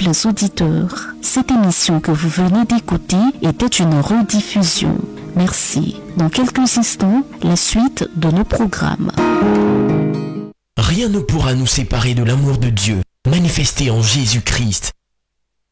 fidèles auditeurs, cette émission que vous venez d'écouter était une rediffusion. Merci. Dans quelques instants, la suite de nos programmes. Rien ne pourra nous séparer de l'amour de Dieu, manifesté en Jésus-Christ.